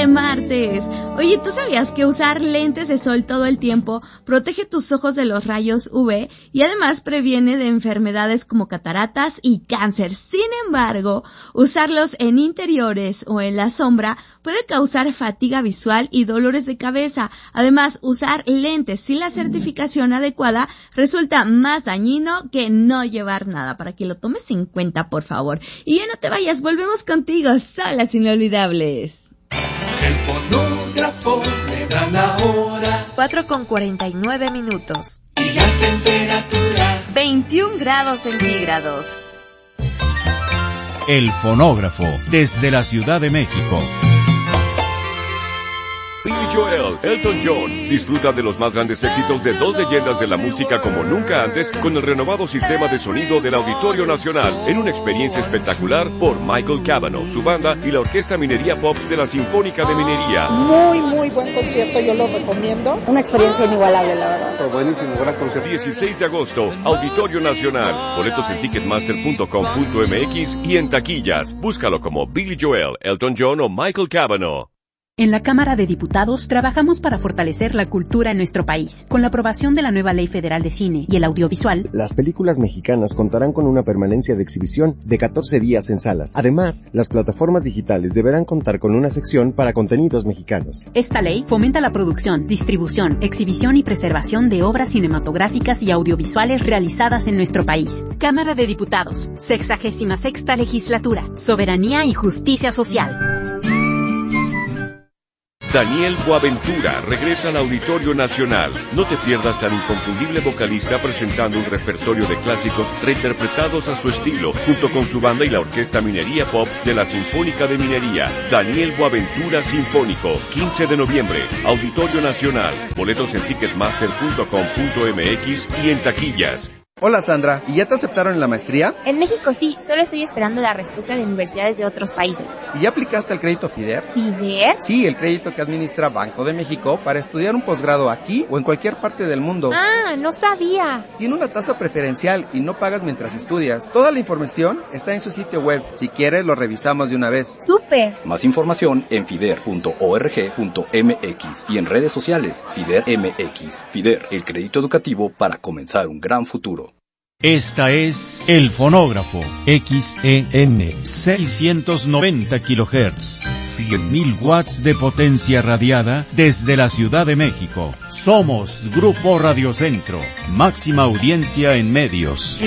de martes. Oye, ¿tú sabías que usar lentes de sol todo el tiempo protege tus ojos de los rayos UV y además previene de enfermedades como cataratas y cáncer? Sin embargo, usarlos en interiores o en la sombra puede causar fatiga visual y dolores de cabeza. Además, usar lentes sin la certificación adecuada resulta más dañino que no llevar nada, para que lo tomes en cuenta, por favor. Y ya no te vayas, volvemos contigo, solas inolvidables. El fonógrafo le da la hora. 4:49. Y la temperatura 21 grados centígrados. El fonógrafo, desde la Ciudad de México. Billy Joel, Elton John, disfruta de los más grandes éxitos de dos leyendas de la música como nunca antes con el renovado sistema de sonido del Auditorio Nacional en una experiencia espectacular por Michael Cavanaugh, su banda y la Orquesta Minería Pops de la Sinfónica de Minería. Muy buen concierto, yo lo recomiendo. Una experiencia inigualable, la verdad. Buenísimo, gran concierto. 16 de agosto, Auditorio Nacional. Boletos en ticketmaster.com.mx y en taquillas. Búscalo como Billy Joel, Elton John o Michael Cavanaugh. En la Cámara de Diputados trabajamos para fortalecer la cultura en nuestro país. Con la aprobación de la nueva Ley Federal de Cine y el Audiovisual, las películas mexicanas contarán con una permanencia de exhibición de 14 días en salas. Además, las plataformas digitales deberán contar con una sección para contenidos mexicanos. Esta ley fomenta la producción, distribución, exhibición y preservación de obras cinematográficas y audiovisuales realizadas en nuestro país. Cámara de Diputados, 66ª Legislatura, Soberanía y Justicia Social. Daniel Boaventura regresa al Auditorio Nacional. No te pierdas al inconfundible vocalista presentando un repertorio de clásicos reinterpretados a su estilo, junto con su banda y la Orquesta Minería Pop de la Sinfónica de Minería. Daniel Boaventura Sinfónico, 15 de noviembre, Auditorio Nacional. Boletos en ticketmaster.com.mx y en taquillas. Hola Sandra, ¿y ya te aceptaron en la maestría? En México sí, solo estoy esperando la respuesta de universidades de otros países. ¿Y ya aplicaste al crédito FIDER? ¿FIDER? Sí, el crédito que administra Banco de México para estudiar un posgrado aquí o en cualquier parte del mundo. Ah, no sabía. Tiene una tasa preferencial y no pagas mientras estudias. Toda la información está en su sitio web. Si quieres, lo revisamos de una vez. ¡Súper! Más información en fider.org.mx y en redes sociales FIDER MX. FIDER, el crédito educativo para comenzar un gran futuro. Esta es El Fonógrafo, XEN, 690 kHz, 100.000 watts de potencia radiada desde la Ciudad de México. Somos Grupo Radio Centro, máxima audiencia en medios.